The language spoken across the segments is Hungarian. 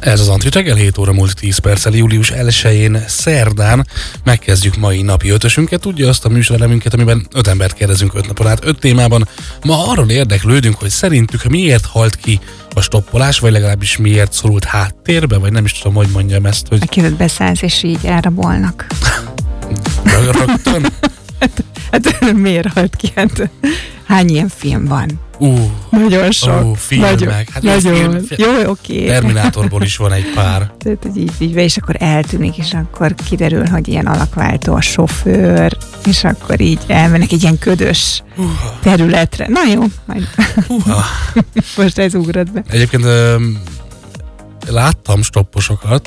Ez az Antrit reggel, 7 óra múlt 10 perccel, július 1-én szerdán megkezdjük mai napi ötösünket. Tudja azt a műsorelemünket, amiben 5 embert kérdezünk 5 napon át, 5 témában. Ma arról érdeklődünk, hogy szerintük miért halt ki a stoppolás, vagy legalábbis miért szorult háttérbe, vagy nem is tudom, hogy mondjam ezt, hogy... Akivel beszállsz, és így elrabolnak. Rögtön? Hát miért halt ki? Hát, hány ilyen film van? Nagyon sok. Filmek. Hát nagyon. Jó, oké. Terminátorból is van egy pár. Tehát, hogy így, és akkor eltűnik, és akkor kiderül, hogy ilyen alakváltó a sofőr, és akkor így elmennek egy ilyen ködös területre. Na jó, majd. Most ez ugrott be. Egyébként láttam stopposokat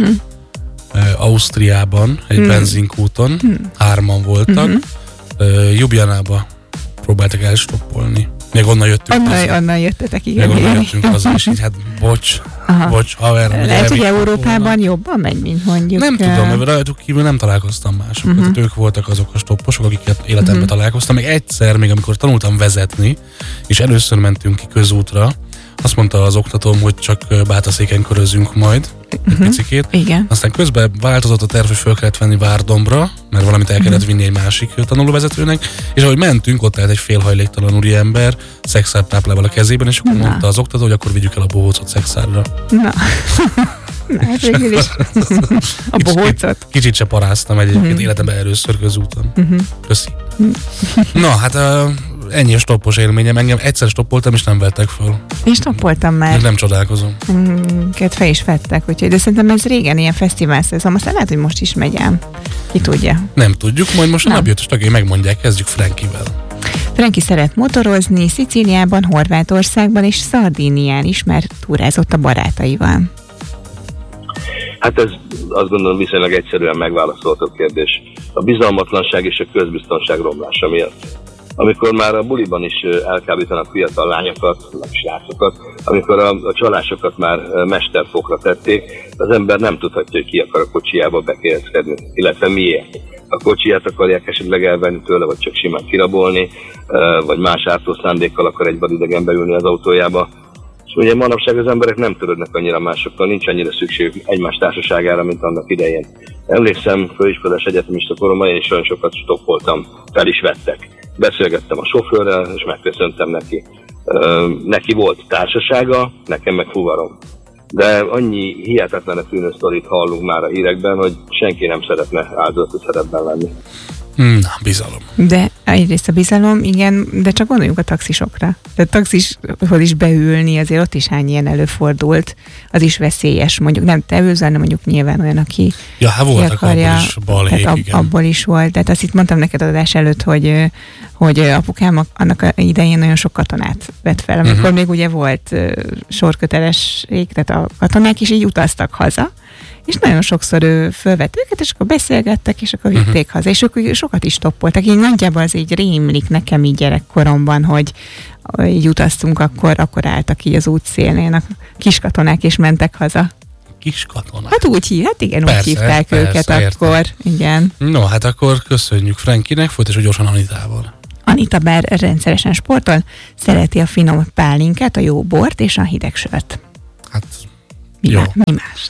Ausztriában, egy benzinkúton, 3-an voltak. Ljubljanába próbáltak elstoppolni. Még onnan jöttünk haza. Onnan jöttetek, igen. Még onnan jöttünk haza, és így hát bocs, haver. Lehet, hogy Európában jobban megy, mint mondjuk. Nem tudom, mert rajtuk kívül nem találkoztam másokat. Tehát ők voltak azok a stopposok, akiket életemben találkoztam. Még egyszer, még amikor tanultam vezetni, és először mentünk ki közútra, azt mondta az oktatóm, hogy csak Bátaszéken körözünk majd egy picikét. Igen. Aztán közben változott a terv, hogy föl kellett venni Várdombra, mert valamit el kellett vinni egy másik tanulóvezetőnek, és ahogy mentünk, ott állt egy félhajléktalan úriember szexártáplával a kezében, és akkor mondta az oktató, hogy akkor vigyük el a bohócot szexárra. Na, hát végül is a bohócot. Kicsit se paráztam egyébként életemben először közúton. Köszi. Na, hát ennyi a stoppos élményem. Engem egyszer stoppoltam, és nem vettek föl. Én stoppoltam már. Nem csodálkozom. Fel is vettek, úgyhogy, de szerintem ez régen ilyen fesztiválszezon, aztán lehet, hogy most is megy el. Ki tudja. Nem tudjuk, majd most a napjötös tagjai megmondják, kezdjük Frankivel. Franki szeret motorozni, Szicíliában, Horvátországban és Szardínián is, mert túrázott a barátaival. Hát ez azt gondolom viszonylag egyszerűen megválaszolható kérdés. A bizalmatlanság és a közbiztonság romlása miatt. Amikor már a buliban is elkábítanak fiatal lányokat, meg srácokat, amikor a csalásokat már mesterfokra tették, az ember nem tudhatja, hogy ki akar a kocsijába bekérdezkedni, illetve miért. A kocsiját akarják esetleg elvenni tőle, vagy csak simán kirabolni, vagy más ártó szándékkal akar egy vadidegen beülni az autójába. És ugye manapság az emberek nem törődnek annyira másokkal, nincs annyira szükségük egymás társaságára, mint annak idején. Emlékszem, főiskolás egyetemista koromban én is olyan sokat stoppoltam, fel is vettek. Beszélgettem a sofőrrel, és megköszöntem neki. Neki volt társasága, nekem meg fuvarom. De annyi hihetetlenül tűnő sztorit hallunk már a hírekben, hogy senki nem szeretne áldozati szerepben lenni. Na, bizalom. De egyrészt a bizalom, igen, de csak gondoljunk a taxisokra. De taxishoz is beülni, azért ott is hány ilyen előfordult, az is veszélyes. Mondjuk nem te ülsz, hanem mondjuk nyilván olyan, aki voltak akarja, abból is balhék, igen. Abból is volt. Tehát azt itt mondtam neked adás előtt, hogy apukám annak idején nagyon sok katonát vett fel, amikor még ugye volt sorkötelesség, tehát a katonák is így utaztak haza, és nagyon sokszor ő fölvett őket, és akkor beszélgettek, és akkor vitték haza, és ők sokat is stoppoltak. Így nagyjából az így rémlik nekem így gyerekkoromban, hogy így utaztunk, akkor álltak így az útszélén a kiskatonák, és mentek haza. Kiskatonák? Hát úgy hívták őket akkor. Értem. Igen. No, hát akkor köszönjük Frankinek, folytassuk gyorsan Anitával. Anita bár rendszeresen sportol, szereti a finom pálinkát, a jó bort és a hideg sört. Hát, Mi mást?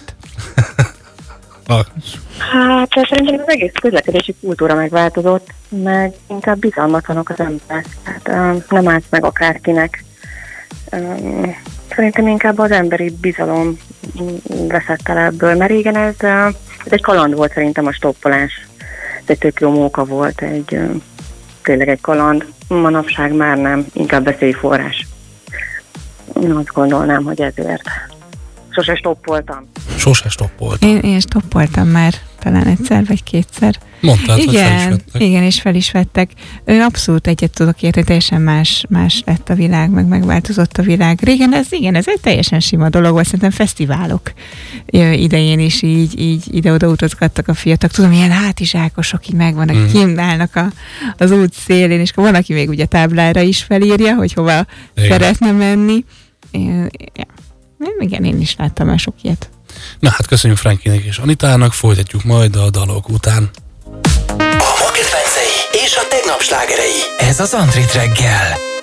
Hát szerintem az egész közlekedési kultúra megváltozott, meg inkább bizalmatlanok az emberek. Hát nem állt meg akárkinek. Szerintem inkább az emberi bizalom veszett el ebből, mert régen ez egy kaland volt szerintem a stoppolás. Ez egy tök jó móka volt, tényleg egy kaland. Manapság már nem, inkább veszélyforrás. Én azt gondolnám, hogy ezért. Sose stoppoltam. Én stoppoltam már talán egyszer vagy kétszer. Mondtad, hogy fel is vettek. Igen, és fel is vettek. Abszolút egyet tudok érteni, teljesen más lett a világ, meg megváltozott a világ. Régen ez egy teljesen sima dolog volt, szerintem fesztiválok idején is így ide-oda utazgattak a fiatalok. Tudom, ilyen hátizsákosok így megvannak, kint állnak az út szélén, és van, aki még ugye táblára is felírja, hogy hova szeretne menni. Igen, én is láttam már sok ilyet. Na hát köszönjük Frankinek és Anitának, folytatjuk majd a dalok után. A ma kedvencei és a tegnap slágerei. Ez az Antrit reggel.